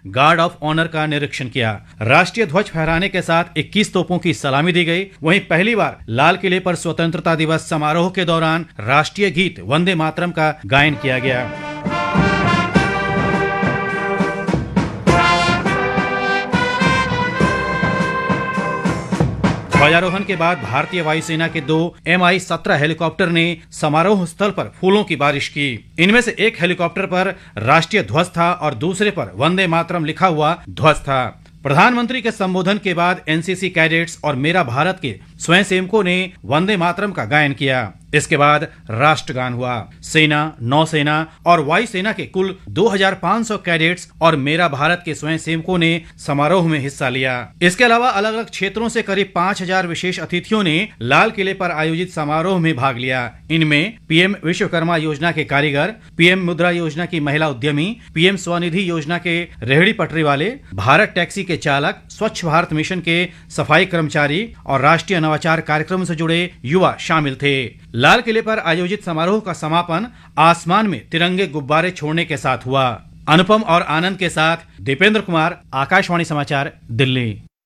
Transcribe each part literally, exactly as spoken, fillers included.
Guard of honour का निरीक्षण किया। राष्ट्रीय ध्वज फहराने के साथ इक्कीस तोपों की सलामी दी गई। वहीं पहली बार लाल किले पर स्वतंत्रता दिवस समारोह के दौरान राष्ट्रीय गीत वंदे मातरम का गायन किया गया। ध्वजारोहण के बाद भारतीय वायुसेना के दो एम आई सत्रह हेलीकॉप्टर ने समारोह स्थल पर फूलों की बारिश की। इनमें से एक हेलीकॉप्टर पर राष्ट्रीय ध्वज था और दूसरे पर वंदे मातरम लिखा हुआ ध्वज था। प्रधानमंत्री के संबोधन के बाद एन सी सी कैडेट्स और मेरा भारत के स्वयंसेवकों ने वंदे मातरम का गायन किया। इसके बाद राष्ट्रगान हुआ। सेना, नौसेना और वायुसेना के कुल दो हज़ार पाँच सौ कैडेट्स और मेरा भारत के स्वयंसेवकों ने समारोह में हिस्सा लिया। इसके अलावा अलग अलग क्षेत्रों से करीब पाँच हज़ार विशेष अतिथियों ने लाल किले पर आयोजित समारोह में भाग लिया। इनमें पीएम विश्वकर्मा योजना के कारीगर, पीएम मुद्रा योजना की महिला उद्यमी, पीएम स्वनिधि योजना के रेहड़ी पटरी वाले, भारत टैक्सी के चालक, स्वच्छ भारत मिशन के सफाई कर्मचारी और राष्ट्रीय नवाचार कार्यक्रम से जुड़े युवा शामिल थे। लाल किले पर आयोजित समारोह का समापन आसमान में तिरंगे गुब्बारे छोड़ने के साथ हुआ। अनुपम और आनंद के साथ दीपेंद्र कुमार, आकाशवाणी समाचार, Delhi.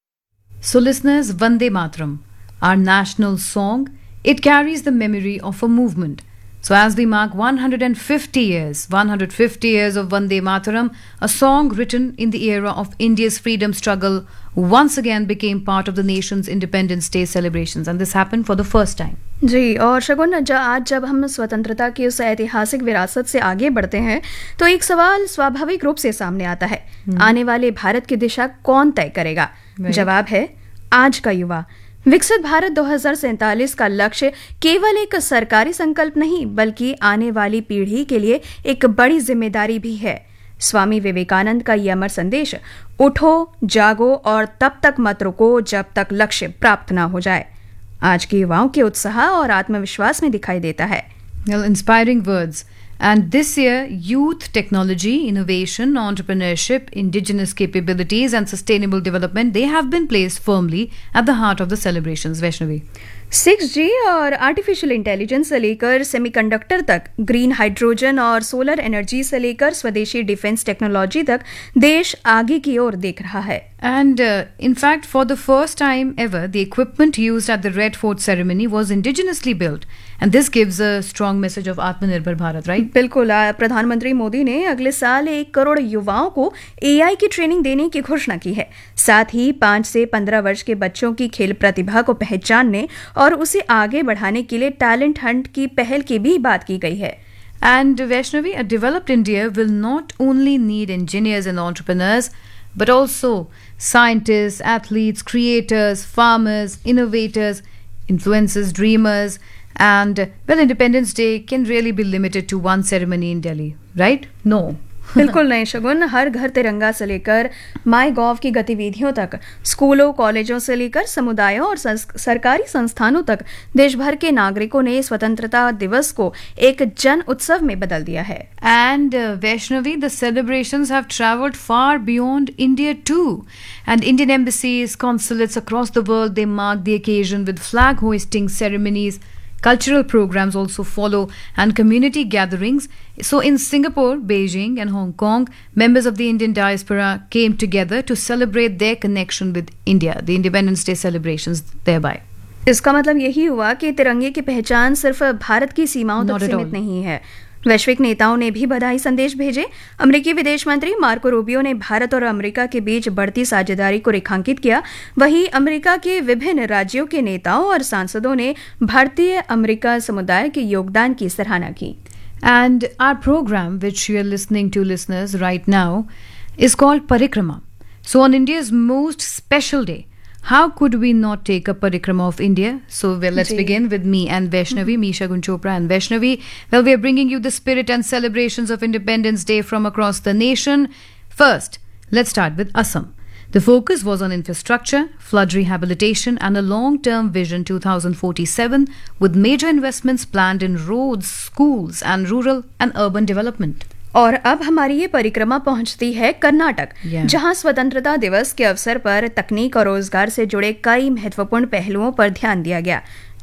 So listeners, Vande Mataram, our national song, it carries the memory of a movement. So as we mark one hundred fifty years, one hundred fifty years of Vande Mataram, a song written in the era of India's freedom struggle once again became part of the nation's Independence Day celebrations, and this happened for the first time. जी, और शगुन, ज- आज जब हम स्वतंत्रता की उस ऐतिहासिक विरासत से आगे बढ़ते हैं तो एक सवाल स्वाभाविक रूप से सामने आता है, आने वाले भारत की दिशा कौन तय करेगा? जवाब है आज का युवा। विकसित भारत दो हज़ार सैंतालीस का लक्ष्य केवल एक सरकारी संकल्प नहीं बल्कि आने वाली पीढ़ी के लिए एक बड़ी जिम्मेदारी भी है। स्वामी विवेकानंद का यह अमर संदेश, उठो, जागो और तब तक मत रुको जब तक लक्ष्य प्राप्त ना हो जाए, आज के युवाओं के उत्साह और आत्मविश्वास में दिखाई देता है। Well, inspiring words. And this year, youth, technology, innovation, entrepreneurship, indigenous capabilities and sustainable development, they have been placed firmly at the heart of the celebrations. Vaishnavi. Six जी और आर्टिफिशियल इंटेलिजेंस से लेकर सेमीकंडक्टर तक, green hydrogen और solar energy से लेकर स्वदेशी defence technology तक देश आगे की ओर देख रहा है। And uh, in fact, for the first time ever, the equipment used at the Red Fort ceremony was indigenously built. And this gives a strong message of Atmanirbhar Bharat, right? बिल्कुल, आ, प्रधानमंत्री मोदी ने अगले साल एक करोड़ युवाओं को ए आई की ट्रेनिंग देने की घोषणा की है। साथ ही पाँच से पंद्रह वर्ष के बच्चों की खेल प्रतिभा को पहचानने और उसे आगे बढ़ाने के लिए टैलेंट हंट की पहल की भी बात की गई है। And Vaishnavi, a developed India will not only need engineers and entrepreneurs, but also scientists, athletes, creators, farmers, innovators, influencers, dreamers, and well, Independence Day can really be limited to one ceremony in Delhi, right? No. बिल्कुल नहीं शगुन, हर घर तिरंगा से लेकर माई गॉव की गतिविधियों तक, स्कूलों कॉलेजों से लेकर समुदायों और सरकारी संस्थानों तक देश भर के नागरिकों ने स्वतंत्रता दिवस को एक जन उत्सव में बदल दिया है। And uh, Vaishnavi, the celebrations have travelled far beyond India too. And Indian embassies, consulates across the world, they mark the occasion with flag hoisting ceremonies. Cultural programs also follow and community gatherings. So in Singapore, Beijing and Hong Kong, members of the Indian diaspora came together to celebrate their connection with India, the Independence Day celebrations thereby. इसका मतलब यही हुआ कि तिरंगे की पहचान सिर्फ भारत की सीमाओं तक सीमित नहीं है। वैश्विक नेताओं ने भी बधाई संदेश भेजे। अमेरिकी विदेश मंत्री मार्को रूबियो ने भारत और अमेरिका के बीच बढ़ती साझेदारी को रेखांकित किया। वहीं अमेरिका के विभिन्न राज्यों के नेताओं और सांसदों ने भारतीय अमेरिका समुदाय के योगदान की सराहना की। And our program, which you are listening to, listeners, right now, is called Parikrama. So on India's most special day, how could we not take a parikrama of India? So well, let's Jee. begin with me and Vaishnavi, me Shagun Chopra and Vaishnavi. Well, we are bringing you the spirit and celebrations of Independence Day from across the nation. First, let's start with Assam. The focus was on infrastructure, flood rehabilitation and a long-term vision two thousand forty-seven with major investments planned in roads, schools and rural and urban development. और अब हमारी ये परिक्रमा पहुंचती है Karnataka, yeah. जहां स्वतंत्रता दिवस के अवसर पर तकनीक और रोजगार से जुड़े कई महत्वपूर्ण पहलुओं पर ध्यान दिया गया।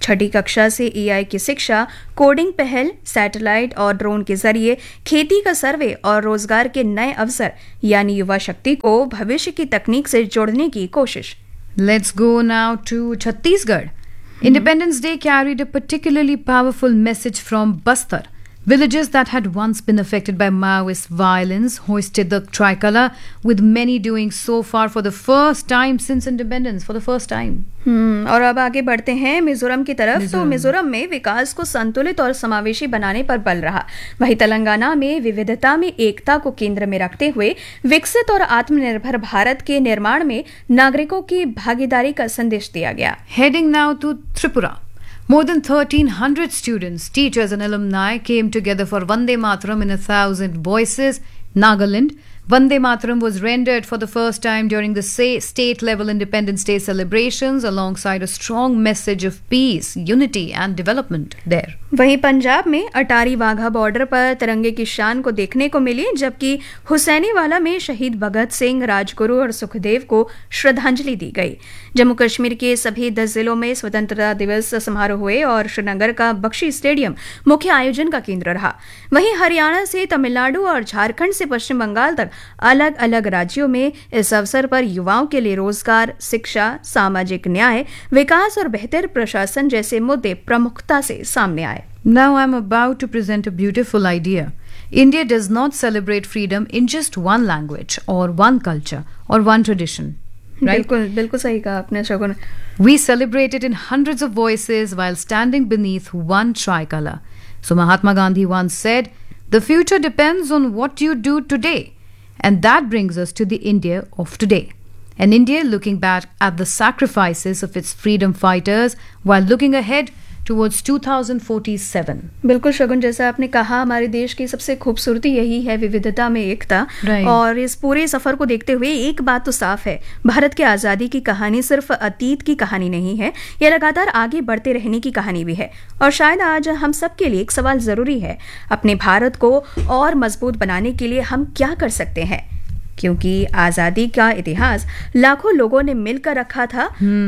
छठी कक्षा से एआई की शिक्षा, कोडिंग पहल, सैटेलाइट और ड्रोन के जरिए खेती का सर्वे और रोजगार के नए अवसर, यानी युवा शक्ति को भविष्य की तकनीक से जोड़ने की कोशिश। Let's go now to Chhattisgarh. Independence Day carried a particularly powerful message from Bastar. Villages that had once been affected by Maoist violence hoisted the tricolour, with many doing so far for the first time since independence, for the first time. हम्म और अब आगे बढ़ते हैं मिजोरम की तरफ। तो मिजोरम में विकास को संतुलित और समावेशी बनाने पर बल रहा। वहीं तेलंगाना में विविधता में एकता को केंद्र में रखते हुए विकसित और आत्मनिर्भर भारत के निर्माण में नागरिकों की भागीदारी का संदेश दिया गया। Heading now to Tripura. More than thirteen hundred students, teachers and alumni came together for Vande Mataram in a thousand voices. Nagaland. Vande Mataram was rendered for the first time during the state-level Independence Day celebrations alongside a strong message of peace, unity and development there. वहीं पंजाब में Attari Wagah border पर तिरंगे की शान को देखने को मिली, जबकि हुसैनीवाला में शहीद भगत सिंह, राजगुरु और सुखदेव को श्रद्धांजलि दी गई। जम्मू कश्मीर के सभी दस जिलों में स्वतंत्रता दिवस समारोह हुए और श्रीनगर का बख्शी स्टेडियम मुख्य आयोजन का केंद्र रहा। वहीं हरियाणा से तमिलनाडु और झारखंड से पश्चिम बंगाल तक अलग अलग राज्यों में इस अवसर पर युवाओं के लिए रोजगार, शिक्षा, सामाजिक न्याय, विकास और बेहतर प्रशासन जैसे मुद्दे प्रमुखता से सामने आए। Now I'm about to present a beautiful idea. India does not celebrate freedom in just one language or one culture or one tradition. Right? बिल्कुल बिल्कुल सही कहा आपने शगुन। We celebrate it in hundreds of voices while standing beneath one tricolour. So Mahatma Gandhi once said, "The future depends on what you do today." And that brings us to the India of today. An India looking back at the sacrifices of its freedom fighters while looking ahead towards two thousand forty-seven. बिल्कुल शगुन, जैसा आपने कहा, हमारे देश की सबसे खूबसूरती यही है विविधता में एकता। Right. और इस पूरे सफर को देखते हुए एक बात तो साफ है, भारत की आज़ादी की कहानी सिर्फ अतीत की कहानी नहीं है, यह लगातार आगे बढ़ते रहने की कहानी भी है। और शायद आज हम सब के लिए एक सवाल जरूरी है, अपने भारत को और मजबूत बनाने के लिए हम क्या कर सकते हैं, क्योंकि आजादी का इतिहास लाखों लोगों ने मिलकर रखा था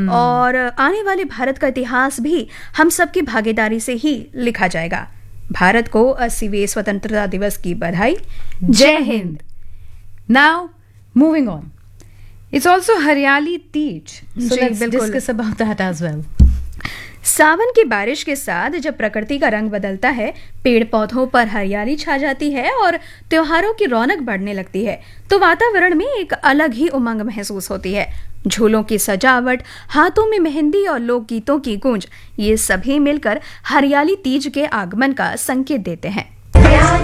और आने वाले भारत का इतिहास भी हम सबकी भागीदारी से ही लिखा जाएगा। भारत को अस्सीवें स्वतंत्रता दिवस की बधाई। जय Hind. Now, moving on. It's also Haryali Teej. So ji, let's बिल्कुल। discuss about that as well. सावन की बारिश के साथ जब प्रकृति का रंग बदलता है, पेड़ पौधों पर हरियाली छा जाती है और त्योहारों की रौनक बढ़ने लगती है, तो वातावरण में एक अलग ही उमंग महसूस होती है। झूलों की सजावट, हाथों में मेहंदी और लोकगीतों की गूंज, ये सभी मिलकर हरियाली तीज के आगमन का संकेत देते हैं।